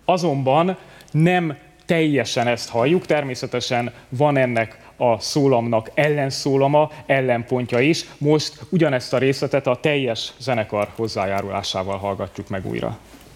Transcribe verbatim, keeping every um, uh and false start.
azonban nem teljesen ezt halljuk, természetesen van ennek a szólamnak ellenszólama, ellenpontja is. Most ugyanezt a részletet a teljes zenekar hozzájárulásával hallgatjuk meg újra.